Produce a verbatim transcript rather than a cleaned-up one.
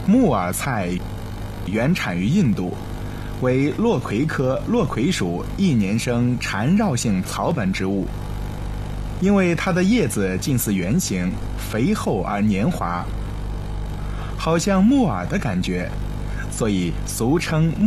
木耳菜原产于印度，为落葵科落葵属一年生缠绕性草本植物。因为它的叶子近似圆形，肥厚而黏滑，好像木耳的感觉，所以俗称